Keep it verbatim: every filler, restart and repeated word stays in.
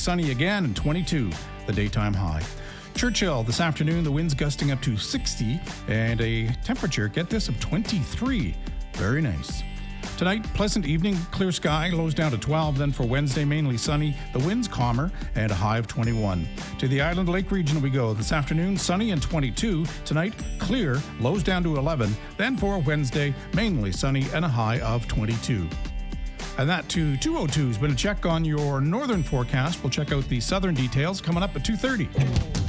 sunny again and twenty-two, the daytime high. Churchill this afternoon, the winds gusting up to sixty and a temperature, get this, of twenty-three. Very nice. Tonight, pleasant evening, clear sky, lows down to twelve. Then for Wednesday, mainly sunny, the winds calmer, and a high of twenty-one. To the Island Lake region we go. This afternoon, sunny and twenty-two. Tonight, clear, lows down to eleven. Then for Wednesday, mainly sunny and a high of twenty-two. And that to two oh two has been a check on your northern forecast. We'll check out the southern details coming up at two thirty.